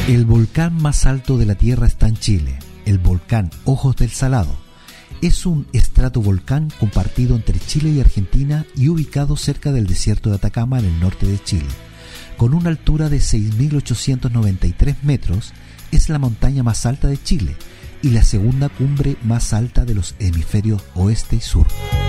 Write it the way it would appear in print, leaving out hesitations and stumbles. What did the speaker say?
El volcán más alto de la Tierra está en Chile, el volcán Ojos del Salado. Es un estratovolcán compartido entre Chile y Argentina y ubicado cerca del desierto de Atacama en el norte de Chile. Con una altura de 6.893 metros, es la montaña más alta de Chile y la segunda cumbre más alta de los hemisferios oeste y sur.